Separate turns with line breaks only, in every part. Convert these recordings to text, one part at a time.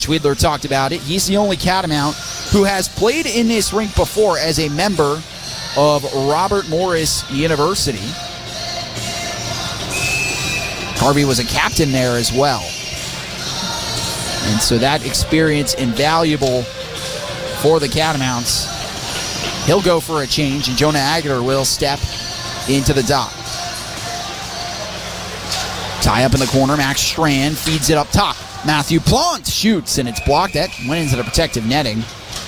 Schwedler talked about it. He's the only Catamount who has played in this rink before as a member of Robert Morris University. Harvey was a captain there as well. And so that experience invaluable for the Catamounts. He'll go for a change, and Jonah Aguilar will step into the dock. Tie up in the corner. Max Strand feeds it up top. Matthew Plant shoots, and it's blocked. That went into the protective netting.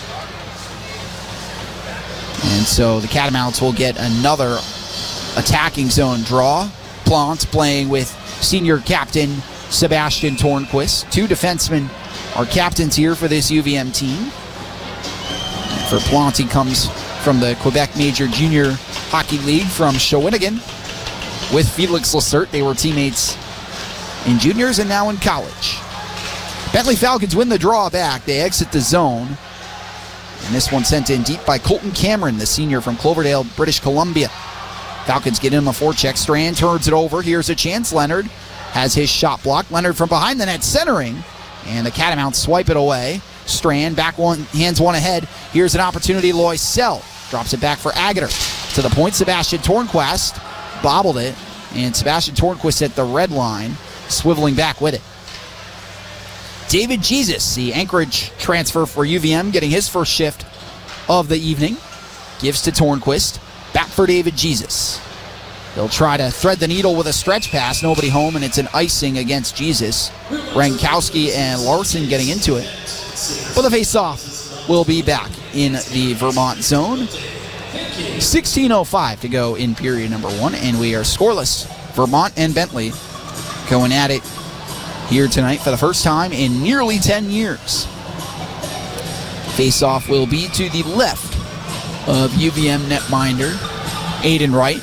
And so the Catamounts will get another attacking zone draw. Plant playing with senior captain Sebastian Tornquist. Two defensemen are captains here for this UVM team. For Plant, he comes from the Quebec Major Junior Hockey League from Shawinigan with Felix Lacerte. They were teammates in juniors and now in college. Bentley Falcons win the draw back. They exit the zone. And this one sent in deep by Colton Cameron, the senior from Cloverdale, British Columbia. Falcons get in the forecheck. Strand turns it over. Here's a chance. Leonard has his shot blocked. Leonard from behind the net centering. And the Catamounts swipe it away. Strand back one, hands one ahead. Here's an opportunity. Loisel drops it back for Aguilar. To the point, Sebastian Tornquist bobbled it. And Sebastian Tornquist at the red line, swiveling back with it. David Jesus, the Anchorage transfer for UVM, getting his first shift of the evening. Gives to Tornquist. Back for David Jesus. They'll try to thread the needle with a stretch pass. Nobody home, and it's an icing against Jesus. Rankowski and Larson getting into it. But the face-off will be back in the Vermont zone. 16:05 to go in period number one, and we are scoreless. Vermont and Bentley going at it here tonight for the first time in nearly 10 years. Face-off will be to the left of UVM netminder Aiden Wright.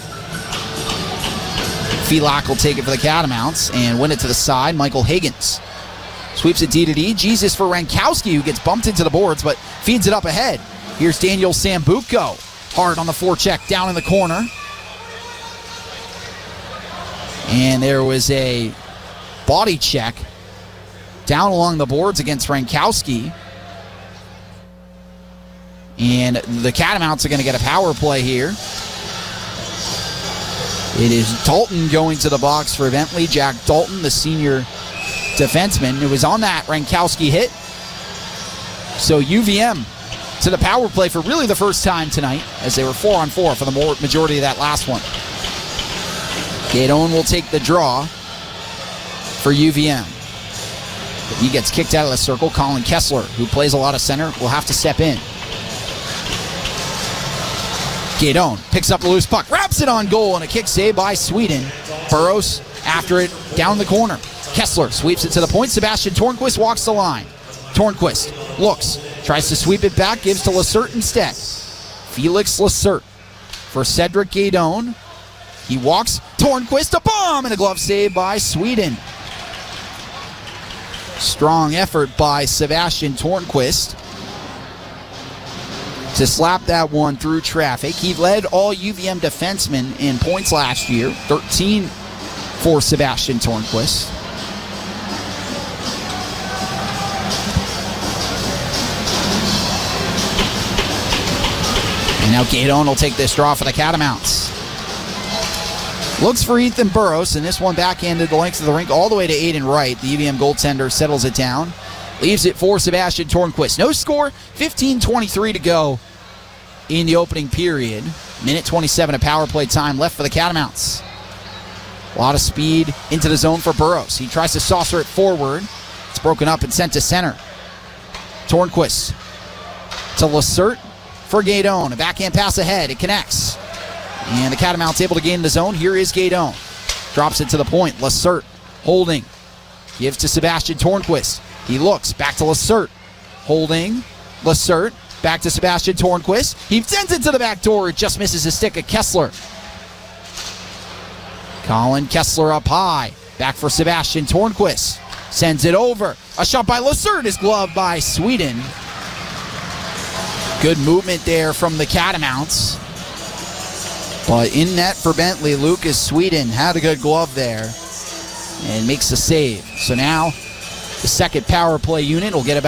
Felak will take it for the Catamounts and win it to the side. Michael Higgins sweeps it D to D. Jesus for Rankowski, who gets bumped into the boards but feeds it up ahead. Here's Daniel Sambuco. Hard on the forecheck down in the corner. And there was a body check down along the boards against Rankowski. And the Catamounts are going to get a power play here. It is Dalton going to the box for Bentley. Jack Dalton, the senior defenseman. It was on that Rankowski hit. So UVM to the power play for really the first time tonight, as they were 4-on-4 for the majority of that last one. Gaydon will take the draw for UVM. But he gets kicked out of the circle. Colin Kessler, who plays a lot of center, will have to step in. Gaydon picks up the loose puck, wraps it on goal, and a kick save by Sweden. Burrows after it down the corner. Kessler sweeps it to the point. Sebastian Tornquist walks the line. Tornquist looks, tries to sweep it back, gives to Lacerte instead. Felix Lacerte for Cedric Gaydon. He walks. Tornquist, a bomb, and a glove save by Sweden. Strong effort by Sebastian Tornquist to slap that one through traffic. He led all UVM defensemen in points last year, 13 for Sebastian Tornquist. And now Gaydon will take this draw for the Catamounts. Looks for Ethan Burrows, and this one backhanded the length of the rink all the way to Aiden Wright. The UVM goaltender settles it down. Leaves it for Sebastian Tornquist. No score, 15:23 to go in the opening period. Minute 27 of power play time left for the Catamounts. A lot of speed into the zone for Burrows. He tries to saucer it forward. It's broken up and sent to center. Tornquist to Lacerte for Gaydon. A backhand pass ahead. It connects. And the Catamounts able to gain the zone. Here is Gaydon. Drops it to the point. Lacerte holding. Gives to Sebastian Tornquist. He looks. Back to Lacerte. Holding. Lacerte. Back to Sebastian Tornquist. He sends it to the back door. It just misses the stick of Kessler. Colin Kessler up high. Back for Sebastian Tornquist. Sends it over. A shot by Lacerte is gloved by Sweden. Good movement there from the Catamounts. But in net for Bentley, Lucas Sweden had a good glove there and makes the save. So now The second power play unit will get about